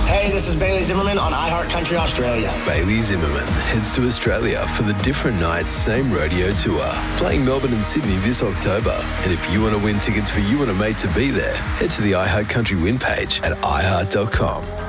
Hey, this is Bailey Zimmerman on iHeart Country Australia. Bailey Zimmerman heads to Australia for the Different Nights Same Rodeo Tour, playing Melbourne and Sydney this October. And if you want to win tickets for you and a mate to be there, head to the iHeart Country Win page at iHeart.com.